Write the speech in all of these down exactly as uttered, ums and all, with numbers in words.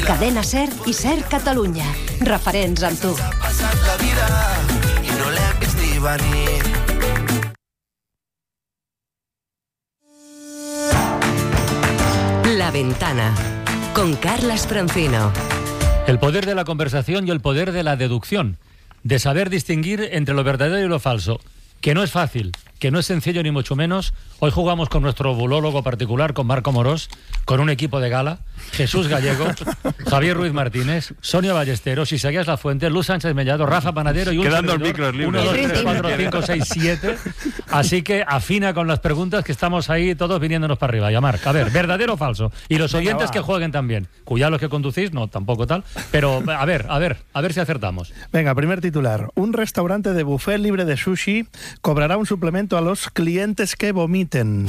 Cadena Ser i Ser Catalunya. Referents amb tu. La Ventana, con Carlas Francino. El poder de la conversación y el poder de la deducción, de saber distinguir entre lo verdadero y lo falso, que no es fácil, que no es sencillo ni mucho menos. Hoy jugamos con nuestro bulólogo particular, con Marco Morós, con un equipo de gala, Jesús Gallego, Javier Ruiz Martínez, Sonia Ballesteros, Isaías Lafuente, Luz Sánchez Mellado, Rafa Panadero y un Quedando servidor, el micro libre. uno, dos, tres, cuatro, cinco, seis, siete. Así que afina con las preguntas, que estamos ahí todos viniéndonos para arriba. Ya, Marc, a ver, ¿verdadero o falso? Y los oyentes que jueguen también. Cuidado los que conducís, no, tampoco tal. Pero a ver, a ver, a ver si acertamos. Venga, primer titular. Un restaurante de buffet libre de sushi cobrará un suplemento a los clientes que vomiten.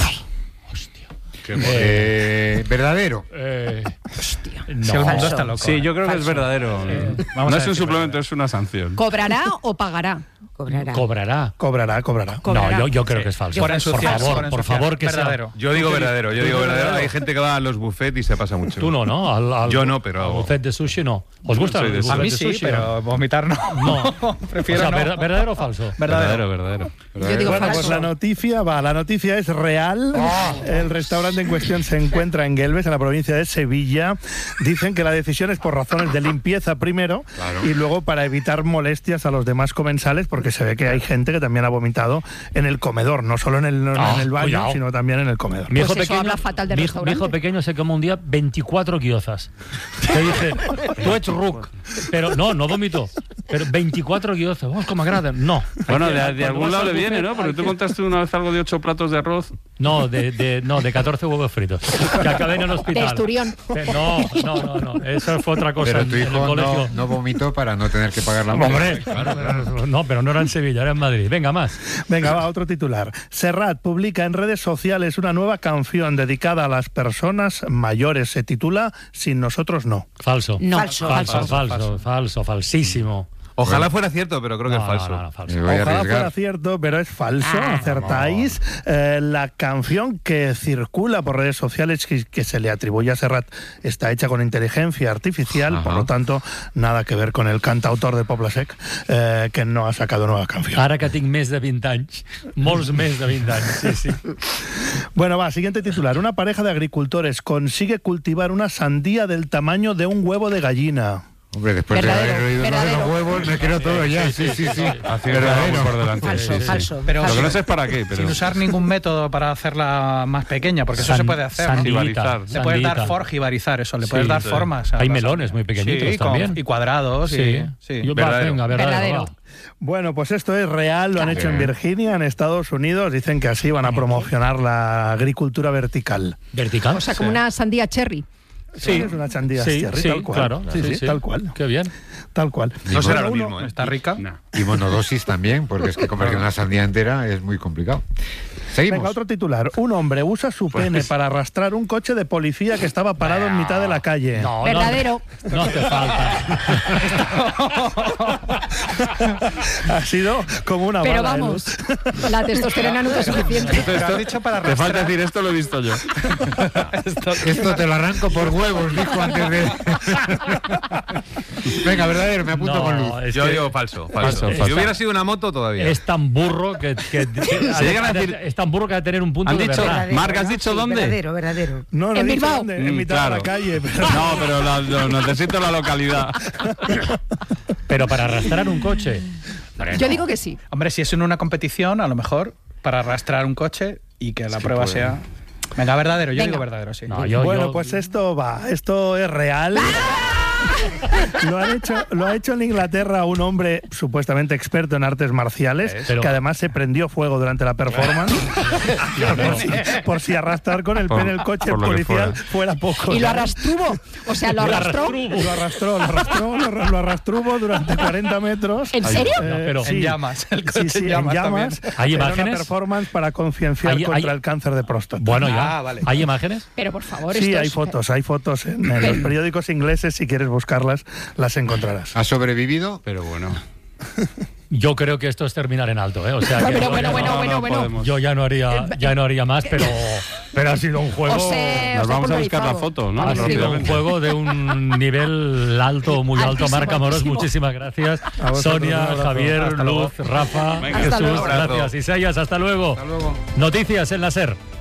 Eh, ¿Verdadero? Eh, Hostia. no. Si el mundo está loco. Sí, yo creo Falso. que es verdadero. Eh, no es un suplemento, verdadero. es una sanción. ¿Cobrará o pagará? Cobrará. Cobrará. Cobrará, cobrará. Cobrará. No, yo, yo creo Sí. que es falso. Por Por ensuciar, favor, por por ensuciar. favor, que Verdadero. sea. Yo digo verdadero, yo digo verdadero. verdadero? Hay gente que va a los buffets y se pasa mucho. Tú no, ¿no? Al, al- Yo no, pero- al buffet de sushi no. ¿Os gusta soy el de buffet A mí de sí, sushi? pero vomitar no. No. Prefiero O sea, no. ¿verdad- ¿verdadero o falso? Verdadero. verdadero. Yo digo Bueno, falso. pues la noticia va, la noticia es real. El restaurante en cuestión se encuentra en Gelbes, en la provincia de Sevilla. Dicen que la decisión es por razones de limpieza primero, Claro. y luego para evitar molestias a los demás comensales, porque se ve que hay gente que también ha vomitado en el comedor, no solo en el, no Ah, en el baño, cuidado. sino también en el comedor. Mi hijo, Pues eso pequeño, habla fatal del mi, hijo, mi hijo restaurante. pequeño se quemó un día veinticuatro guiozas. Te dije, tú ets ruc. Pero no, no vomitó. Pero veinticuatro guiozas, vamos, como agradan. No. Bueno, Hay que- de, de cuando algún vas lado al le viene, buffet, ¿no? Porque hay tú que- contaste una vez algo de ocho platos de arroz. No, de, de, no, de catorce huevos fritos. Que acabé en el hospital. De esturión. Eh, No, no, no, no. Eso fue otra cosa. Pero en, tu en el hijo colegio. no, no vomitó para no tener que pagar la multa. Hombre, no, pero no era en Sevilla, era en Madrid. Venga, más. Venga, va, otro titular. Serrat publica en redes sociales una nueva canción dedicada a las personas mayores. Se titula Sin nosotros no. Falso. No. Falso. Falso, Falso, falso, falso. falso, falsísimo. Ojalá fuera cierto, pero creo que No, es falso. no, no, falso. Me voy a Ojalá arriesgar. fuera cierto, pero es falso. Ah. Acertáis. Eh, la canción que circula por redes sociales, que, que se le atribuye a Serrat, está hecha con inteligencia artificial, Ajá. por lo tanto, nada que ver con el cantautor de Pobla Sec, eh, que no ha sacado nueva canción. Ara que tinc més de vint anys, molts més de vint anys, sí, sí. Bueno, va, siguiente titular. Una pareja de agricultores consigue cultivar una sandía del tamaño de un huevo de gallina. Hombre, después Verdadero, de haber oído lo de verdadero. los huevos, me quiero todo ya. Sí, sí, sí. Haciendo Verdadero. por delante. Falso, Sí, sí. falso. Pero Lo que sin- no sé es para qué, pero... Sin usar ningún método para hacerla más pequeña, porque eso San- se puede hacer, ¿no? sandita, Jibarizar. Le puedes dar sandita. forjibarizar eso, le Sí, puedes dar sí. formas. a Hay la melones sandía. muy pequeñitos Sí, con- también. y cuadrados. Sí, y, sí. Yo- va, Verdadero. venga, verdadero. Verdadero. va. Bueno, pues esto es real, lo han hecho en Virginia, en Estados Unidos. Dicen que así van a promocionar la agricultura vertical. ¿Vertical? O sea, como una sandía cherry. Sí, es una sandía sí, cherry, sí, tal cual. claro. Sí, sí, tal cual. Qué bien. Tal cual. No será lo Uno- mismo, ¿eh? ¿Está rica? No. Y monodosis también, porque es que comer una sandía entera es muy complicado. Seguimos. Venga, otro titular. Un hombre usa su pene para arrastrar un coche de policía que estaba parado en mitad de la calle. No, Verdadero. No, no hace falta. Ha sido como una Pero bala, ¿eh, vamos, Luz? la testosterona nunca es suficiente. Pero has dicho para Te falta arrastrar. decir esto, lo he visto yo. Esto te lo arranco por huevos, dijo antes de... Venga, verdadero, me apunto No, con Luz. es Yo que digo falso, Falso, falso. falso. Si hubiera sido una moto, todavía. es tan burro que, que, que- Se llegan a decir- es tan burro que ha de tener un punto Han de dicho- verdad. Verdadero, Marc, ¿has ¿no? dicho Sí, dónde? Verdadero, verdadero. No, no En he dicho Bilbao. dónde, en Mm, mitad claro. de la calle. Pero... No, pero la- lo- necesito la localidad. Pero para arrastrar un coche. Yo digo que sí. Hombre, si es en una competición, a lo mejor para arrastrar un coche y que la prueba sea... Venga, verdadero, yo Venga. digo verdadero, sí. No, yo, bueno, yo- pues esto va, esto es real. Lo, han hecho, lo ha hecho en Inglaterra un hombre supuestamente experto en artes marciales, Pero- que además se prendió fuego durante la performance, por, si, por si arrastrar con el Por- pene el coche por lo que policial fuera. fuera poco. Y lo ¿sabes? arrastruvo. O sea, lo arrastró. Lo arrastró, lo arrastró, lo, arra- lo arrastruvo durante cuarenta metros. ¿En serio? Eh, No, pero- En llamas, el coche sí, sí, en llamas llamas. también. ¿Hay Era imágenes? una performance para concienciar Hay- contra hay- el cáncer de próstata. Bueno, ya. Ah, vale. ¿Hay imágenes? Pero por favor, Sí, esto hay es- fotos, hay fotos en, en los periódicos ingleses, si quieres buscarlas, las encontrarás. ¿Ha sobrevivido? Pero bueno. Yo creo que esto es terminar en alto, ¿eh? O sea, que Bueno, yo bueno, ya bueno, no- bueno, no bueno. podemos. yo ya no haría, ya no haría más, pero, pero ha sido un juego. Os he- Nos os he vamos a buscar la pulverizado. foto, ¿no? Ha sido un Rápidamente. juego de un nivel alto, muy alto. Altísimo, Marca Moros, altísimo. muchísimas gracias. A vosotros, un Sonia, abrazo. Javier, Hasta luego. Luz, Rafa, Venga, Jesús, hasta luego. gracias. Isaías, hasta luego. Hasta luego. Noticias en la SER.